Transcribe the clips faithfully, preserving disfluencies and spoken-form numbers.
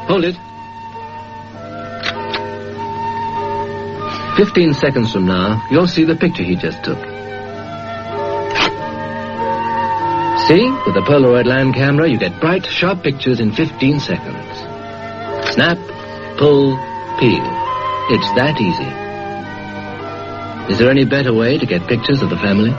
Hold it. Fifteen seconds from now, you'll see the picture he just took. See? With a Polaroid land camera, you get bright, sharp pictures in fifteen seconds. Snap, pull, peel. It's that easy. Is there any better way to get pictures of the family?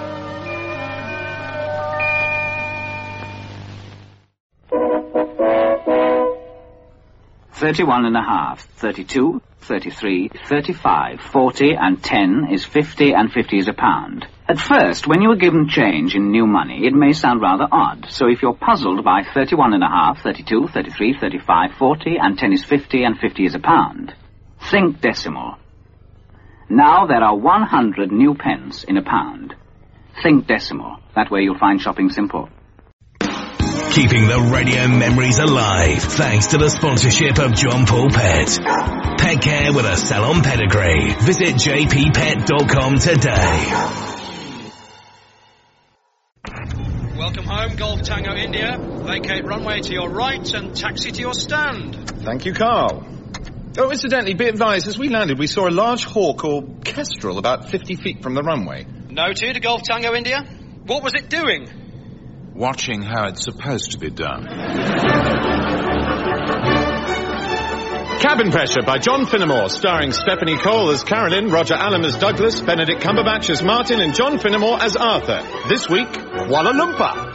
Thirty-one and a half, thirty-two, thirty-three, thirty-five, forty, and ten is fifty, and fifty is a pound. At first, when you are given change in new money, it may sound rather odd. So if you're puzzled by thirty-one and a half, thirty-two, thirty-three, thirty-five, forty, and ten is fifty, and fifty is a pound, think decimal. Now there are one hundred new pence in a pound. Think decimal. That way you'll find shopping simple. Keeping the radio memories alive thanks to the sponsorship of John Paul Pet. Pet care with a salon pedigree. Visit j p pet dot com today. Welcome home, Golf Tango India. Vacate runway to your right and taxi to your stand. Thank you, Carl. Oh, incidentally, be advised, as we landed, we saw a large hawk or kestrel about fifty feet from the runway. Noted, Golf Tango India. What was it doing? Watching how it's supposed to be done. Cabin Pressure by John Finnemore, starring Stephanie Cole as Carolyn, Roger Allam as Douglas, Benedict Cumberbatch as Martin, and John Finnemore as Arthur. This week, Kuala Lumpur.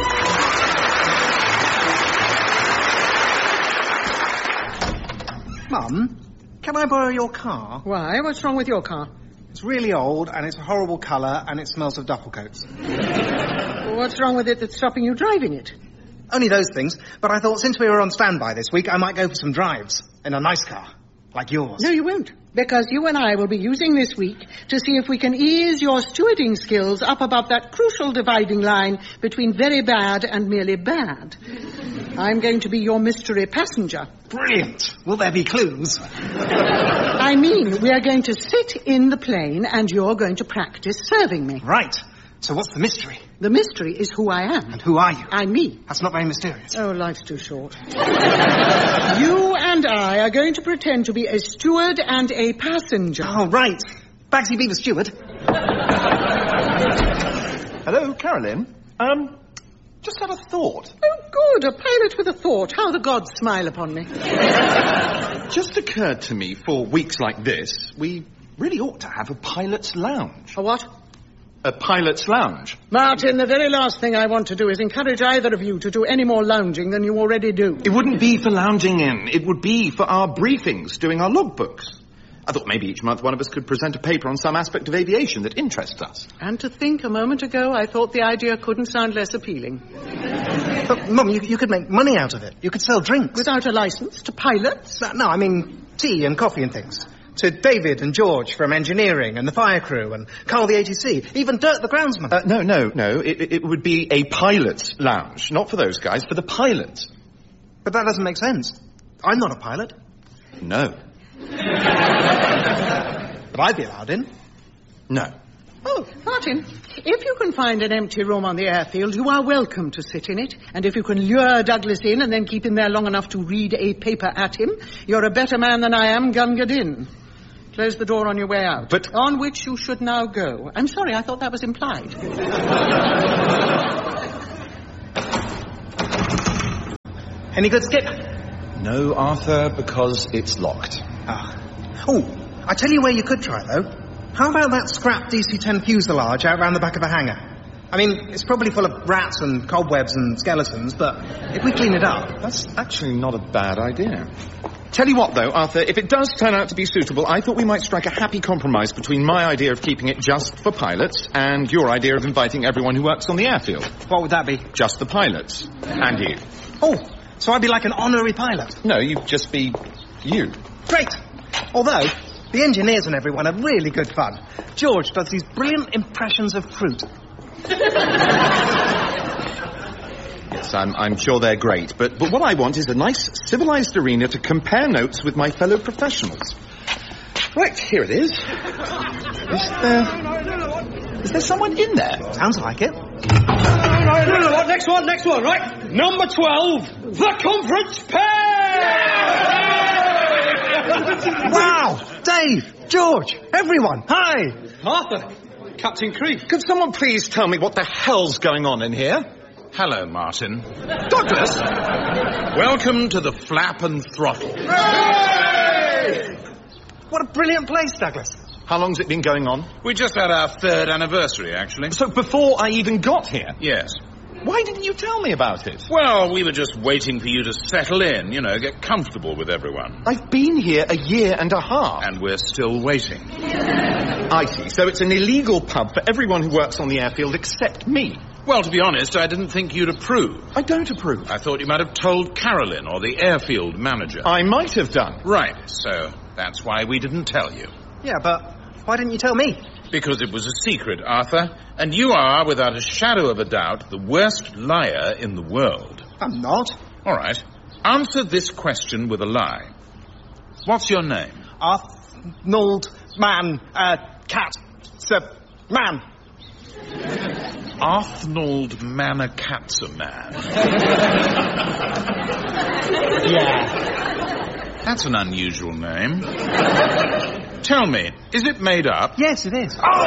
Mum, can I borrow your car? Why? What's wrong with your car? It's really old, and it's a horrible colour, and it smells of duffel coats. What's wrong with it that's stopping you driving it? Only those things, but I thought since we were on standby this week, I might go for some drives in a nice car, like yours. No, you won't, because you and I will be using this week to see if we can ease your stewarding skills up above that crucial dividing line between very bad and merely bad. I'm going to be your mystery passenger. Brilliant. Will there be clues? I mean, we are going to sit in the plane and you're going to practice serving me. Right. So what's the mystery? The mystery is who I am. And who are you? I'm me. That's not very mysterious. Oh, life's too short. You and I are going to pretend to be a steward and a passenger. Oh, right. Bagsy Beaver steward. Hello, Carolyn. Um, just had a thought. Oh, good. A pilot with a thought. How the gods smile upon me. Just occurred to me, for weeks like this, we really ought to have a pilot's lounge. A what? A pilot's lounge. Martin, the very last thing I want to do is encourage either of you to do any more lounging than you already do. It wouldn't be for lounging in. It would be for our briefings, doing our logbooks. I thought maybe each month one of us could present a paper on some aspect of aviation that interests us. And to think, a moment ago, I thought the idea couldn't sound less appealing. But, Mum, you, you could make money out of it. You could sell drinks. Without a license? To pilots? No, no, I mean tea and coffee and things. To David and George from engineering and the fire crew and Carl the A T C, even Dirk the groundsman. Uh, no, no, no. It, it would be a pilot's lounge. Not for those guys, for the pilots. But that doesn't make sense. I'm not a pilot. No. But I'd be allowed in. No. Oh, Martin, if you can find an empty room on the airfield, you are welcome to sit in it. And if you can lure Douglas in and then keep him there long enough to read a paper at him, you're a better man than I am, Gunga Din. Close the door on your way out. But... On which you should now go. I'm sorry, I thought that was implied. Any good, Skip? No, Arthur, because it's locked. Ah. Oh, I tell you where you could try, though. How about that scrap D C ten fuselage out round the back of the hangar? I mean, it's probably full of rats and cobwebs and skeletons, but if we clean it up... That's actually not a bad idea. Tell you what, though, Arthur, if it does turn out to be suitable, I thought we might strike a happy compromise between my idea of keeping it just for pilots and your idea of inviting everyone who works on the airfield. What would that be? Just the pilots. And you. Oh, so I'd be like an honorary pilot? No, you'd just be you. Great. Although, the engineers and everyone are really good fun. George does these brilliant impressions of fruit. Yes, I'm, I'm sure they're great, but, but what I want is a nice, civilized arena to compare notes with my fellow professionals. Right, here it is. Is there... Is there someone in there? Sounds like it. No, no, no, no, next one, next one, right? Number twelve, the conference pair! Wow! Dave! George! Everyone! Hi! Arthur! Captain Creek. Could someone please tell me what the hell's going on in here? Hello, Martin. Douglas! Welcome to the Flap and Throttle. Hey! What a brilliant place, Douglas. How long's it been going on? We just had our third anniversary, actually. So before I even got here? Yes. Why didn't you tell me about it? Well, we were just waiting for you to settle in, you know, get comfortable with everyone. I've been here a year and a half. And we're still waiting. I see. So it's an illegal pub for everyone who works on the airfield except me. Well, to be honest, I didn't think you'd approve. I don't approve. I thought you might have told Carolyn or the airfield manager. I might have done. Right, so that's why we didn't tell you. Yeah, but why didn't you tell me? Because it was a secret, Arthur. And you are, without a shadow of a doubt, the worst liar in the world. I'm not. All right. Answer this question with a lie. What's your name? Arnold Man, uh, Cat, Sir, Man. Arnold Manakatsaman. Yeah. That's an unusual name. Tell me, is it made up? Yes, it is. Oh!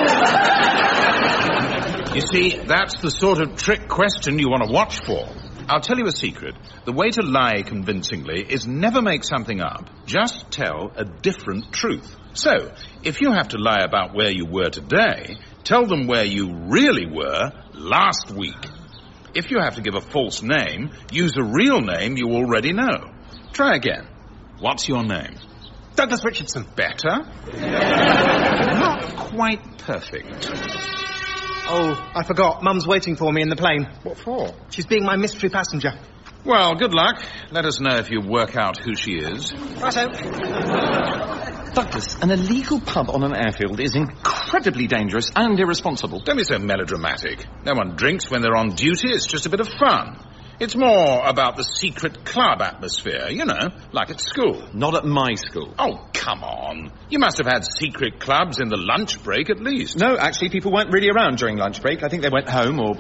You see, that's the sort of trick question you want to watch for. I'll tell you a secret. The way to lie convincingly is never make something up. Just tell a different truth. So, if you have to lie about where you were today, tell them where you really were last week. If you have to give a false name, use a real name you already know. Try again. What's your name? Douglas Richardson. Better? Not quite perfect. Oh, I forgot. Mum's waiting for me in the plane. What for? She's being my mystery passenger. Well, good luck. Let us know if you work out who she is. Righto. Douglas, an illegal pub on an airfield is incredibly dangerous and irresponsible. Don't be so melodramatic. No one drinks when they're on duty. It's just a bit of fun. It's more about the secret club atmosphere, you know, like at school. Not at my school. Oh, come on. You must have had secret clubs in the lunch break at least. No, actually, people weren't really around during lunch break. I think they went home or...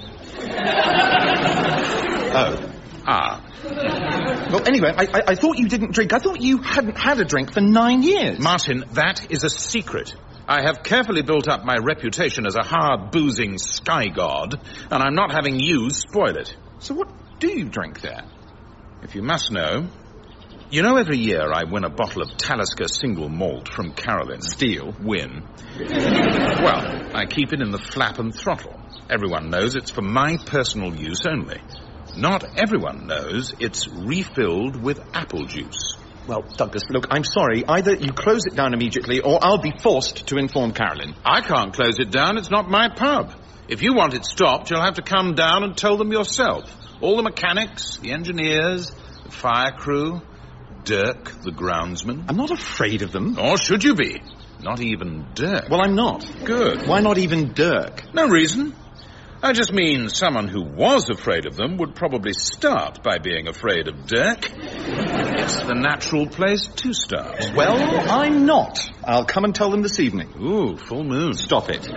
Oh. Ah. Well, anyway, I, I, I thought you didn't drink. I thought you hadn't had a drink for nine years. Martin, that is a secret. I have carefully built up my reputation as a hard-boozing sky god, and I'm not having you spoil it. So what do you drink there? If you must know, you know every year I win a bottle of Talisker single malt from Carolyn. Steal. Win. Well, I keep it in the Flap and Throttle. Everyone knows it's for my personal use only. Not everyone knows it's refilled with apple juice. Well, Douglas, look, I'm sorry. Either you close it down immediately or I'll be forced to inform Carolyn. I can't close it down. It's not my pub. If you want it stopped, you'll have to come down and tell them yourself. All the mechanics, the engineers, the fire crew, Dirk, the groundsman. I'm not afraid of them. Or should you be? Not even Dirk. Well, I'm not. Good. Why not even Dirk? No reason. I just mean someone who was afraid of them would probably start by being afraid of Dirk. It's the natural place to start. Well, I'm not. I'll come and tell them this evening. Ooh, full moon. Stop it.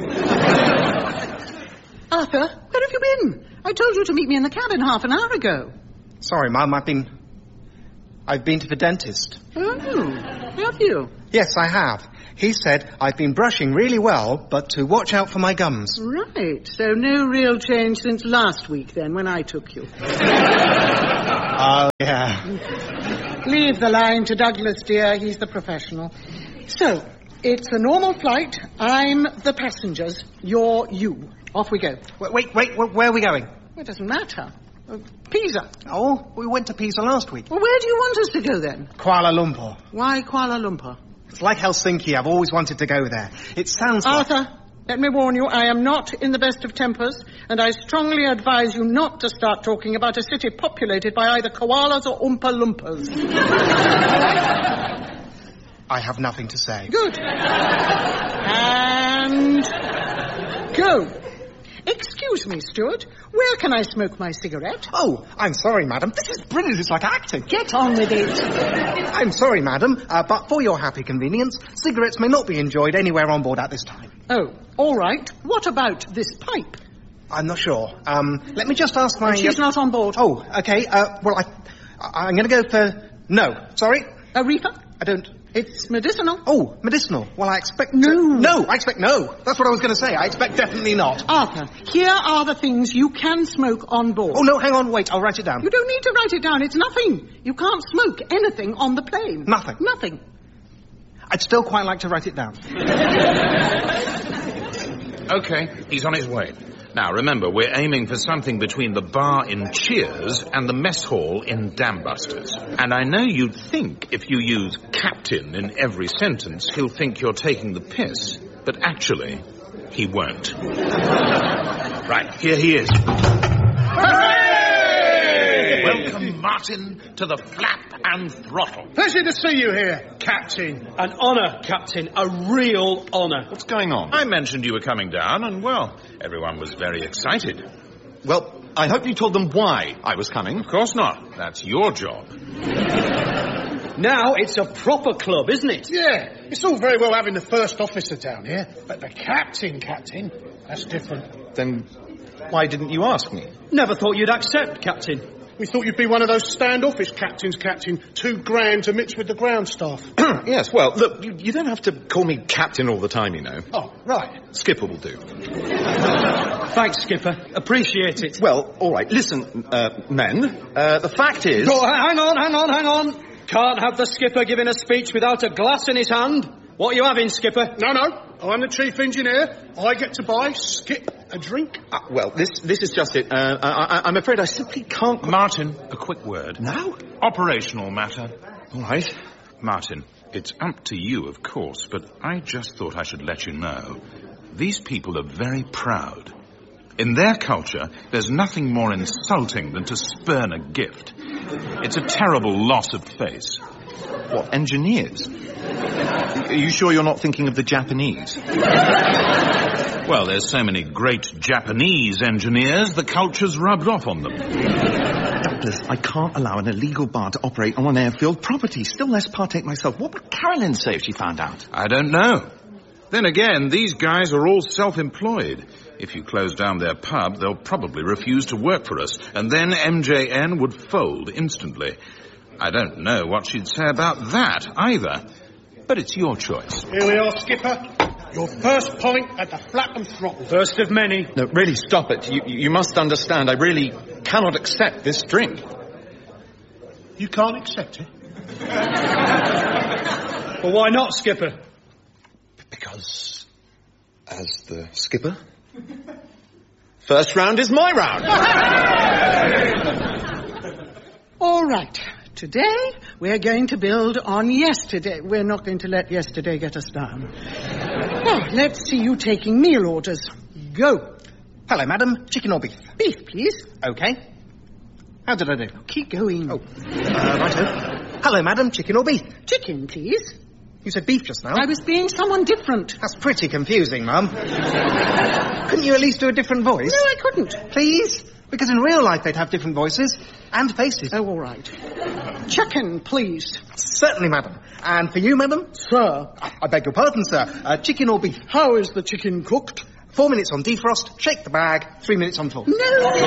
Arthur, where have you been? I told you to meet me in the cabin half an hour ago. Sorry, Mum, I've been... I've been to the dentist. Oh, have you? Yes, I have. He said I've been brushing really well, but to watch out for my gums. Right, so no real change since last week, then, when I took you. Oh, yeah. Leave the line to Douglas, dear. He's the professional. So, it's a normal flight. I'm the passengers. You're you. Off we go. Wait, wait, wait where are we going? It doesn't matter. Uh, Pisa. Oh, we went to Pisa last week. Well, where do you want us to go, then? Kuala Lumpur. Why Kuala Lumpur? It's like Helsinki. I've always wanted to go there. It sounds Arthur, like... let me warn you, I am not in the best of tempers, and I strongly advise you not to start talking about a city populated by either koalas or Oompa Loompas. I have nothing to say. Good. And... go. Excuse me, Stuart. Where can I smoke my cigarette? Oh, I'm sorry, madam. This is brilliant. It's like acting. Get on with it. I'm sorry, madam, uh, but for your happy convenience, cigarettes may not be enjoyed anywhere on board at this time. Oh, all right. What about this pipe? I'm not sure. Um, let me just ask my... She's uh, not on board. Oh, okay. Uh, well, I, I, I'm going to go for No. Sorry? A reefer? I don't... It's medicinal. Oh, medicinal. Well, I expect... No. No, I expect no. That's what I was going to say. I expect definitely not. Arthur, here are the things you can smoke on board. Oh, no, hang on, wait. I'll write it down. You don't need to write it down. It's nothing. You can't smoke anything on the plane. Nothing? Nothing. I'd still quite like to write it down. OK, he's on his way. Now, remember, we're aiming for something between the bar in Cheers and the mess hall in Dambusters. And I know you'd think if you use captain in every sentence, he'll think you're taking the piss. But actually, he won't. Right, here he is. Hooray! Welcome, Martin, to the Flap and Throttle. Pleasure to see you here, Captain. An honour, Captain. A real honour. What's going on? I mentioned you were coming down, and, well, everyone was very excited. Well, I hope you told them why I was coming. Of course not. That's your job. Now it's a proper club, isn't it? Yeah, it's all very well having the first officer down here, but the captain, Captain, that's different. Then why didn't you ask me? Never thought you'd accept, Captain. We thought you'd be one of those standoffish captains, Captain, too grand to mix with the ground staff. Yes, well, look, you, you don't have to call me captain all the time, you know. Oh, right. Skipper will do. Thanks, Skipper. Appreciate it. Well, all right, listen, uh, men, uh, the fact is... Oh, hang on, hang on, hang on. Can't have the skipper giving a speech without a glass in his hand. What are you having, Skipper? No, no, I'm the chief engineer. I get to buy Skip a drink. Uh, well, this this is just it. Uh, I, I'm afraid I simply can't... Martin, a quick word. Now? Operational matter. All right. Martin, it's up to you, of course, but I just thought I should let you know. These people are very proud. In their culture, there's nothing more insulting than to spurn a gift. It's a terrible loss of face. What, engineers? Are you sure you're not thinking of the Japanese? Well, there's so many great Japanese engineers, the culture's rubbed off on them. Douglas, I can't allow an illegal bar to operate on an airfield property, still less partake myself. What would Carolyn say if she found out? I don't know. Then again, these guys are all self-employed. If you close down their pub, they'll probably refuse to work for us, and then M J N would fold instantly. I don't know what she'd say about that, either. But it's your choice. Here we are, Skipper. Your first pint at the Flap and Throttle. First of many. No, really, stop it. You, you must understand, I really cannot accept this drink. You can't accept it? Well, why not, Skipper? Because, as the skipper, first round is my round. All right. Today, we're going to build on yesterday. We're not going to let yesterday get us down. Now, let's see you taking meal orders. Go. Hello, madam. Chicken or beef? Beef, please. OK. How did I do? Keep going. Oh, uh, righto. Hello, madam. Chicken or beef? Chicken, please. You said beef just now. I was being someone different. That's pretty confusing, Mum. Couldn't you at least do a different voice? No, I couldn't. Please? Because in real life they'd have different voices and faces. Oh, all right. Chicken, please. Certainly, madam. And for you, madam? Sir. I beg your pardon, sir. Uh, chicken or beef? How is the chicken cooked? Four minutes on defrost, shake the bag, three minutes on full. No!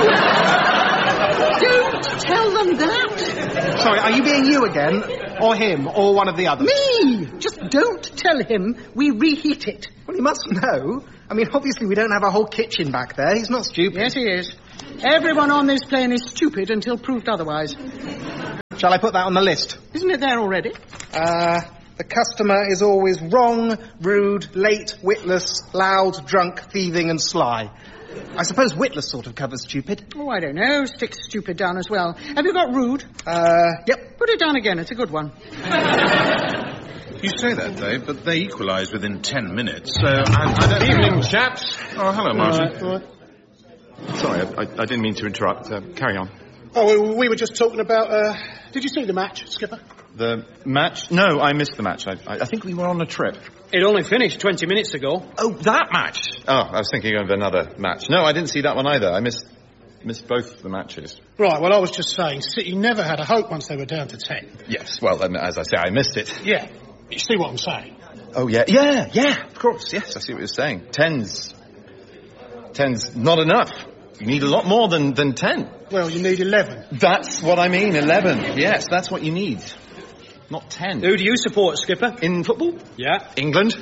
Don't tell them that. Sorry, are you being you again? Or him? Or one of the others? Me! Just don't tell him we reheat it. Well, he must know. I mean, obviously we don't have a whole kitchen back there. He's not stupid. Yes, he is. Everyone on this plane is stupid until proved otherwise. Shall I put that on the list? Isn't it there already? Uh, the customer is always wrong, rude, late, witless, loud, drunk, thieving and sly. I suppose witless sort of covers stupid. Oh, I don't know. Stick stupid down as well. Have you got rude? Uh, yep. Put it down again. It's a good one. You say that, Dave, but they equalised within ten minutes, so I, I don't... Evening, chaps. Oh, hello, Martin. All right, all right. Sorry, I, I, I didn't mean to interrupt. Uh, carry on. Oh, we, we were just talking about, uh... Did you see the match, Skipper? The match? No, I missed the match. I, I, I think we were on a trip. It only finished twenty minutes ago. Oh, that match! Oh, I was thinking of another match. No, I didn't see that one either. I missed missed both the matches. Right, well, I was just saying, City never had a hope once they were down to ten. Yes, well, um, as I say, I missed it. Yeah, you see what I'm saying? Oh, yeah, yeah, yeah, of course, yes, I see what you're saying. Ten's... Ten's not enough. You need a lot more than, than ten. Well, you need eleven. That's what I mean, eleven. Yes, that's what you need. not ten. Who do you support, Skipper? In football? Yeah. England.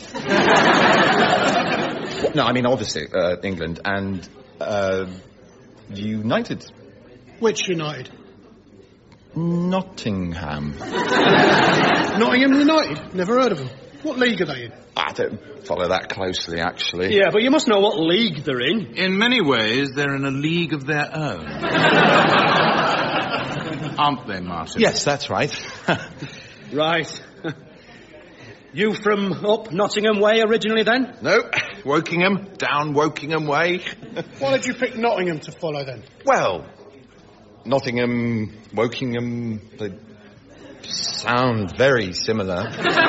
No, I mean, obviously, uh, England and, uh, United. Which United? Nottingham. Nottingham United? Never heard of them. What league are they in? I don't follow that closely, actually. Yeah, but you must know what league they're in. In many ways, they're in a league of their own. Aren't they, Martin? Yes, that's right. Right. You from up Nottingham Way originally, then? No, Wokingham, down Wokingham Way. Why did you pick Nottingham to follow, then? Well, Nottingham, Wokingham, they sound very similar.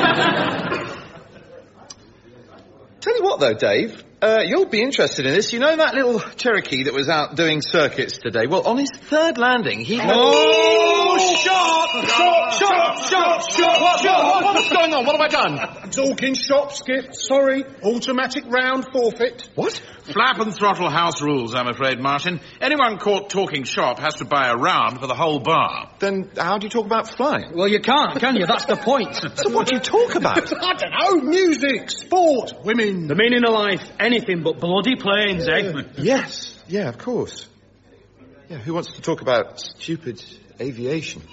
Tell you what, though, Dave, uh, you'll be interested in this. You know that little Cherokee that was out doing circuits today? Well, on his third landing, he... Oh, shot! Shot! Shot! Shot! Shot! What, what, what, what's going on? What have I done? Talking shop, Skip. Sorry. Automatic round forfeit. What? Flap and throttle house rules, I'm afraid, Martin. Anyone caught talking shop has to buy a round for the whole bar. Then how do you talk about flying? Well, you can't, can you? That's the point. So what do you talk about? I don't know. Music, sport, women. The meaning of life, anything but bloody planes, eh? Yes. Yeah, of course. Yeah, who wants to talk about stupid aviation?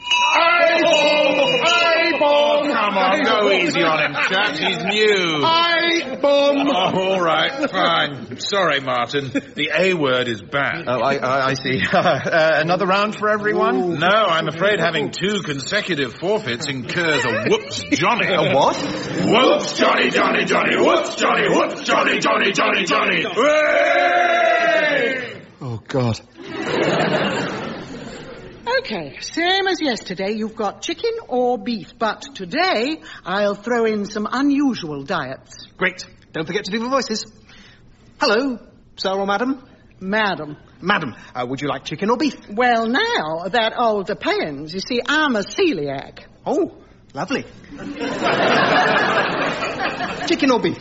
I-bomb! Come on, go easy on him, chaps. He's new. I-bomb! Oh, all right, fine. Sorry, Martin. The A word is banned. Oh, I, I, I see. uh, another round for everyone? Ooh. No, I'm afraid having two consecutive forfeits incurs a whoops Johnny. A what? Whoops Johnny, Johnny, Johnny, whoops Johnny, whoops Johnny, Johnny, Johnny, Johnny. Hooray! Oh, God. Okay, same as yesterday, you've got chicken or beef, but today I'll throw in some unusual diets. Great. Don't forget to do the voices. Hello, sir or madam? Madam. Madam, uh, would you like chicken or beef? Well, now, that all depends. You see, I'm a celiac. Oh, lovely. Chicken or beef?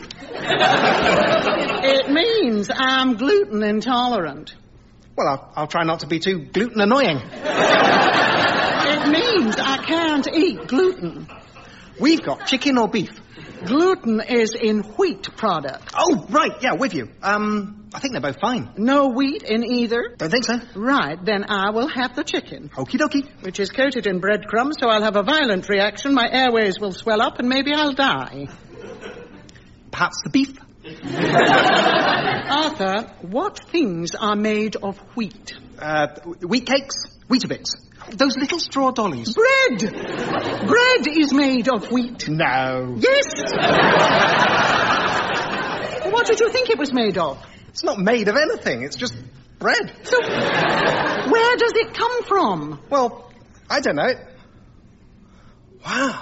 It means I'm gluten intolerant. Well, I'll, I'll try not to be too gluten annoying. It means I can't eat gluten. We've got chicken or beef. Gluten is in wheat product. Oh, right, yeah, with you. Um, I think they're both fine. No wheat in either? Don't think so. Right, then I will have the chicken. Okie dokie. Which is coated in breadcrumbs, so I'll have a violent reaction, my airways will swell up, and maybe I'll die. Perhaps the beef? Arthur, what things are made of wheat? Uh, wheat cakes? Weetabix. Those little straw dollies. Bread! Bread is made of wheat. No. Yes! What did you think it was made of? It's not made of anything. It's just bread. So, where does it come from? Well, I don't know. Wow.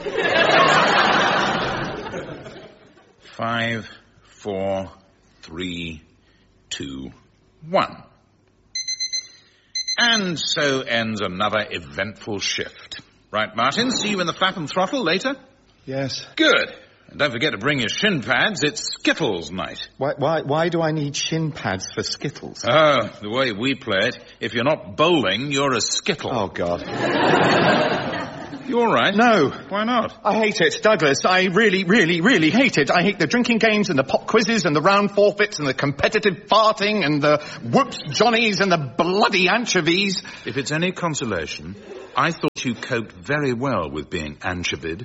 Five, four, three, two, one. And so ends another eventful shift. Right, Martin? See you in the flap and throttle later? Yes. Good. And don't forget to bring your shin pads. It's Skittles night. Why, why, why do I need shin pads for Skittles? Oh, the way we play it, if you're not bowling, you're a Skittle. Oh, God. You all right? No. Why not? I hate it, Douglas. I really, really, really hate it. I hate the drinking games and the pop quizzes and the round forfeits and the competitive farting and the whoops Johnnies and the bloody anchovies. If it's any consolation, I thought you coped very well with being anchovied.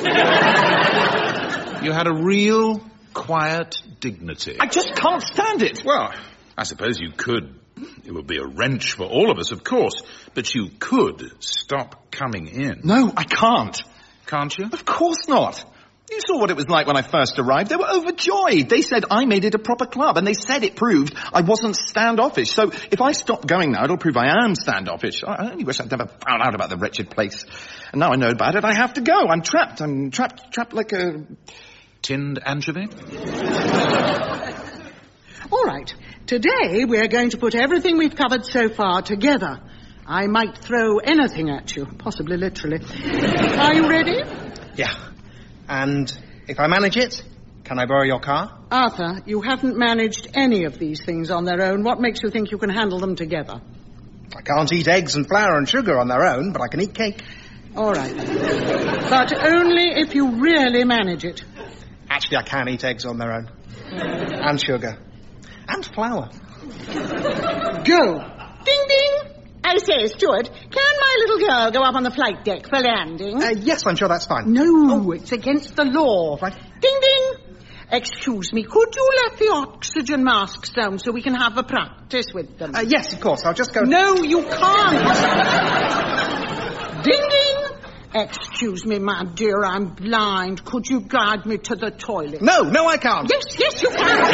You had a real, quiet dignity. I just can't stand it. Well, I suppose you could. It would be a wrench for all of us, of course. But you could stop coming in. No, I can't. Can't you? Of course not. You saw what it was like when I first arrived. They were overjoyed. They said I made it a proper club, and they said it proved I wasn't standoffish. So if I stop going now, it'll prove I am standoffish. I only wish I'd never found out about the wretched place. And now I know about it, I have to go. I'm trapped. I'm trapped, trapped like a... Tinned anchovy? All right. Today we're going to put everything we've covered so far together. I might throw anything at you, possibly literally. Are you ready? Yeah. And if I manage it, can I borrow your car? Arthur, you haven't managed any of these things on their own. What makes you think you can handle them together? I can't eat eggs and flour and sugar on their own, but I can eat cake. All right. But only if you really manage it. Actually, I can eat eggs on their own. And sugar. And flour. Go. Ding, ding. I say, Stuart, can my little girl go up on the flight deck for landing? Uh, yes, I'm sure that's fine. No, oh. It's against the law. Right. Ding, ding. Excuse me, could you let the oxygen masks down so we can have a practice with them? Uh, yes, of course. I'll just go... No, you can't. Ding, ding. Excuse me, my dear, I'm blind. Could you guide me to the toilet? No, no, I can't. Yes, yes, you can.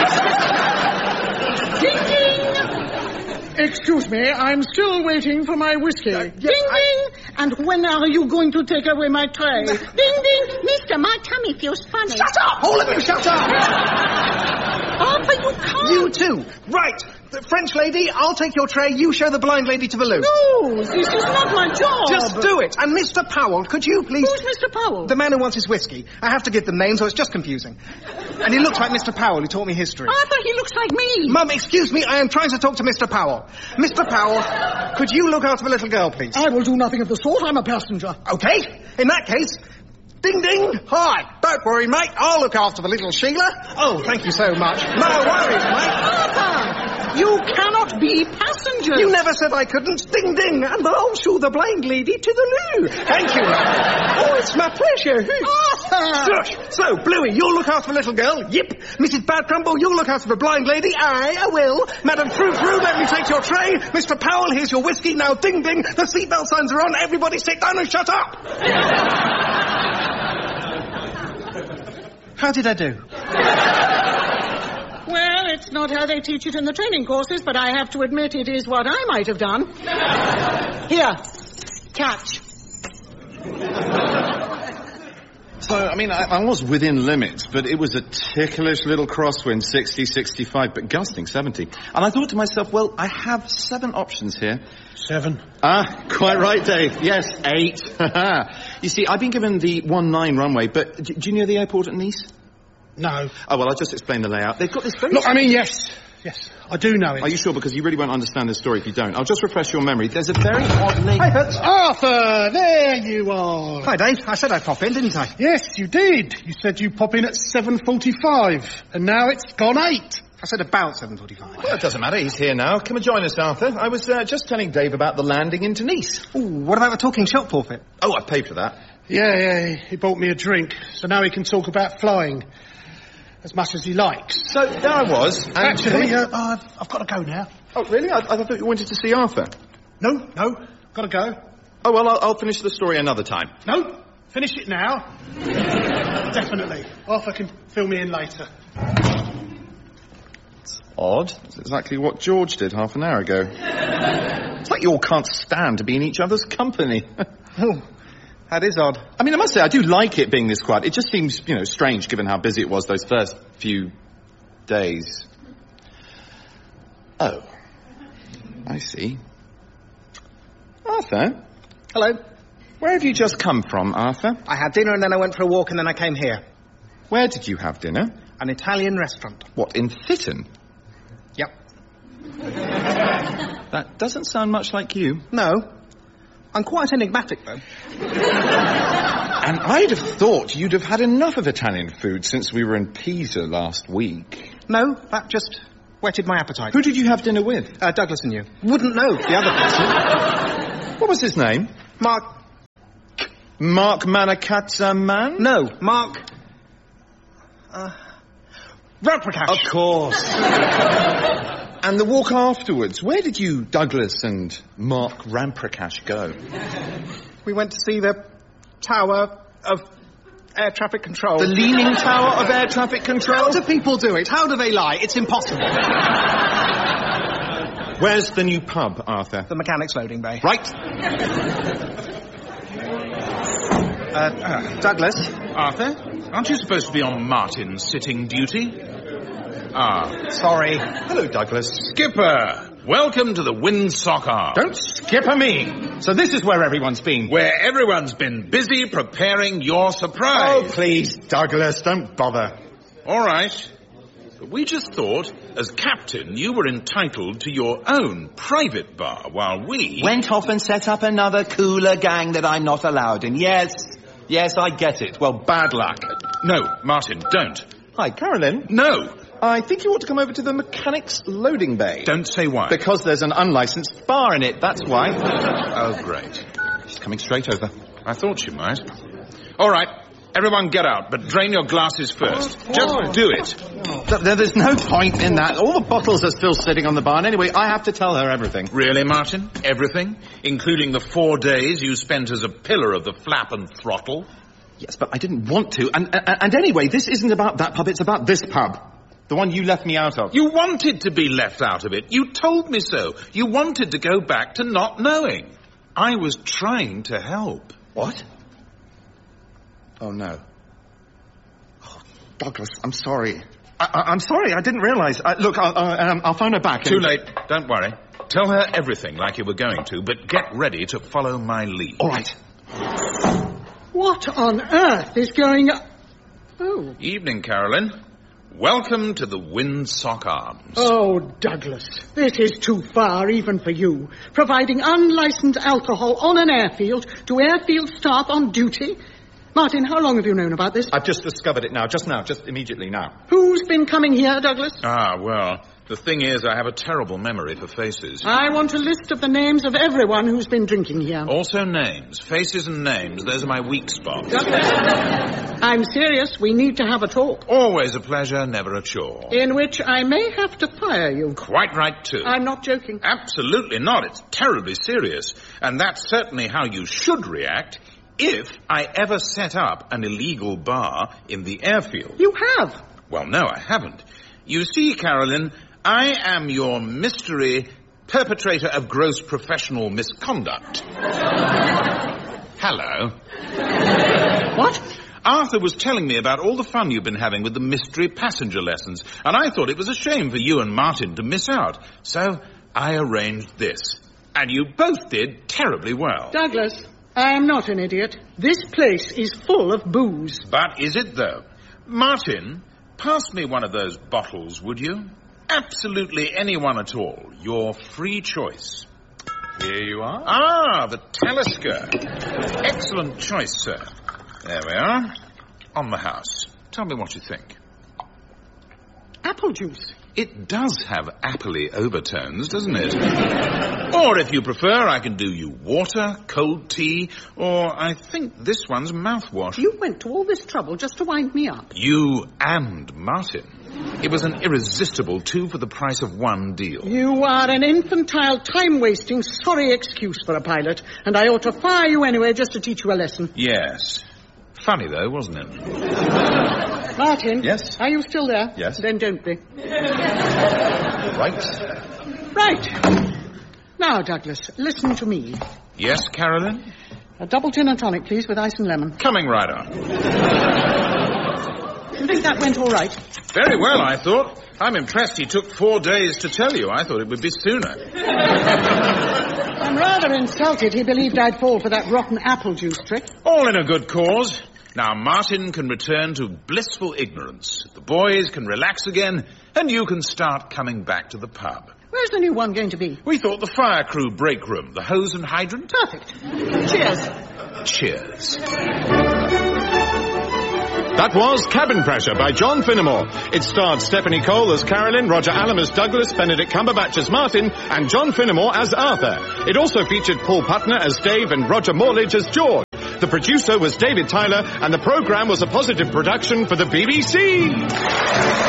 Ding, ding. Excuse me, I'm still waiting for my whiskey. Uh, yes, ding, I... ding. And when are you going to take away my tray? Ding, ding. Mister, my tummy feels funny. Shut up! All of you, shut up! Arthur, you can't. You too. Right. The French lady, I'll take your tray. You show the blind lady to the loo. No, this is not my job. Just do it. And Mister Powell, could you please... Who's Mister Powell? The man who wants his whiskey. I have to give them names, so it's just confusing. And he looks like Mister Powell, who taught me history. Arthur, he looks like me. Mum, excuse me, I am trying to talk to Mister Powell. Mister Powell, could you look after the little girl, please? I will do nothing of the sort. I'm a passenger. Okay. In that case... Ding, ding. Hi. Don't worry, mate. I'll look after the little Sheila. Oh, thank you so much. No worries, mate. Arthur, you cannot be passengers. You never said I couldn't. Ding, ding. And I'll show the blind lady to the loo. Thank you. Oh, it's my pleasure. Arthur. So, so, Bluey, you'll look after the little girl. Yip. Missus Badcrumble, you'll look after the blind lady. Aye, I will. Madam Frou Frou, let me take your tray. Mister Powell, here's your whiskey. Now, ding, ding. The seatbelt signs are on. Everybody sit down and shut up. How did I do? Well, it's not how they teach it in the training courses, but I have to admit it is what I might have done. Here, catch. So, I mean, I, I was within limits, but it was a ticklish little crosswind, sixty, sixty-five, but gusting seventy. And I thought to myself, well, I have seven options here. Seven. Ah, quite right, Dave. Yes, eight. You see, I've been given the one nine runway, but do, do you know the airport at Nice? No. Oh, well, I'll just explain the layout. They've got this very... Look, I mean, yes. Yes, I do know it. Are you sure? Because you really won't understand this story if you don't. I'll just refresh your memory. There's a very odd lake... Hey, Fitz. Arthur, there you are. Hi, Dave. I said I'd pop in, didn't I? Yes, you did. You said you'd pop in at seven forty-five, and now it's gone eight. I said about seven forty-five. Well, it doesn't matter. He's here now. Come and join us, Arthur. I was uh, just telling Dave about the landing into Nice. Ooh, what about the talking shop forfeit? Oh, I paid for that. Yeah, yeah, he bought me a drink, so now he can talk about flying as much as he likes. So, there I was. And Actually, uh, I've, I've got to go now. Oh, really? I, I thought you wanted to see Arthur. No, no, got to go. Oh, well, I'll, I'll finish the story another time. No, finish it now. Definitely. Arthur can fill me in later. Odd. That's exactly what George did half an hour ago. It's like you all can't stand to be in each other's company. Oh, that is odd. I mean, I must say, I do like it being this quiet. It just seems, you know, strange given how busy it was those first few days. Oh. I see. Arthur? Hello. Where have you just come from, Arthur? I had dinner and then I went for a walk and then I came here. Where did you have dinner? An Italian restaurant. What, in Fitton? Yep. That doesn't sound much like you. No. I'm quite enigmatic, though. And I'd have thought you'd have had enough of Italian food since we were in Pisa last week. No, that just whetted my appetite. Who did you have dinner with? Uh, Douglas and you. Wouldn't know the other person. What was his name? Mark... Mark Manacazza Man? No, Mark... Uh... Ramprakash. Of course. And the walk afterwards, where did you, Douglas and Mark Ramprakash, go? We went to see the Tower of Air Traffic Control. The Leaning Tower of Air Traffic Control? How do people do it? How do they lie? It's impossible. Where's the new pub, Arthur? The Mechanics Loading Bay. Right. Uh, uh, Douglas. Arthur, aren't you supposed to be on Martin's sitting duty? Ah. Sorry. Hello, Douglas. Skipper, welcome to the Windsock. Don't skipper me. So this is where everyone's been. Where everyone's been busy preparing your surprise. Oh, please, Douglas, don't bother. All right. But we just thought, as captain, you were entitled to your own private bar, while we... Went off and set up another cooler gang that I'm not allowed in. Yes, yes, I get it. Well, bad luck. No, Martin, don't. Hi, Carolyn. No! I think you ought to come over to the mechanics loading bay. Don't say why. Because there's an unlicensed bar in it, that's why. Oh, great. She's coming straight over. I thought she might. All right, everyone get out, but drain your glasses first. Oh, Just do it. Oh. There's no point in that. All the bottles are still sitting on the bar, and anyway, I have to tell her everything. Really, Martin? Everything? Including the four days you spent as a pillar of the flap and throttle? Yes, but I didn't want to. And, and, and anyway, this isn't about that pub, it's about this pub. The one you left me out of. You wanted to be left out of it. You told me so. You wanted to go back to not knowing. I was trying to help. What? Oh, no. Oh, Douglas, I'm sorry. I, I, I'm sorry, I didn't realise. Uh, look, I'll, uh, um, I'll phone her back. Too and... late. Don't worry. Tell her everything like you were going to, but get ready to follow my lead. All right. What on earth is going on? Oh. Evening, Carolyn. Welcome to the Windsock Arms. Oh, Douglas, this is too far even for you. Providing unlicensed alcohol on an airfield to airfield staff on duty. Martin, how long have you known about this? I've just discovered it now, just now, just immediately now. Who's been coming here, Douglas? Ah, well, the thing is, I have a terrible memory for faces. I want a list of the names of everyone who's been drinking here. Also names. Faces and names. Those are my weak spots. Douglas, I'm serious. We need to have a talk. Always a pleasure, never a chore. In which I may have to fire you. Quite right, too. I'm not joking. Absolutely not. It's terribly serious. And that's certainly how you should react if I ever set up an illegal bar in the airfield. You have? Well, no, I haven't. You see, Carolyn, I am your mystery perpetrator of gross professional misconduct. Hello. What? Arthur was telling me about all the fun you've been having with the mystery passenger lessons, and I thought it was a shame for you and Martin to miss out. So I arranged this. And you both did terribly well. Douglas, I am not an idiot. This place is full of booze. But is it, though? Martin, pass me one of those bottles, would you? Absolutely anyone at all. Your free choice. Here you are. Ah, the Talisker. Excellent choice, sir. There we are. On the house. Tell me what you think. Apple juice. It does have appley overtones, doesn't it? Or if you prefer, I can do you water, cold tea, or I think this one's mouthwash. You went to all this trouble just to wind me up. You and Martin. It was an irresistible two for the price of one deal. You are an infantile, time-wasting, sorry excuse for a pilot, and I ought to fire you anyway just to teach you a lesson. Yes. Funny, though, wasn't it? Martin? Yes? Are you still there? Yes. Then don't be. Right. Right. Now, Douglas, listen to me. Yes, Carolyn? A double gin and tonic, please, with ice and lemon. Coming right up. You think that went all right? Very well, I thought. I'm impressed he took four days to tell you. I thought it would be sooner. I'm rather insulted he believed I'd fall for that rotten apple juice trick. All in a good cause. Now, Martin can return to blissful ignorance. The boys can relax again, and you can start coming back to the pub. Where's the new one going to be? We thought the fire crew break room, the hose and hydrant. Perfect. Cheers. Cheers. That was Cabin Pressure by John Finnemore. It starred Stephanie Cole as Carolyn, Roger Allam as Douglas, Benedict Cumberbatch as Martin, and John Finnemore as Arthur. It also featured Paul Putner as Dave and Roger Morledge as George. The producer was David Tyler, and the programme was a Positive production for the B B C.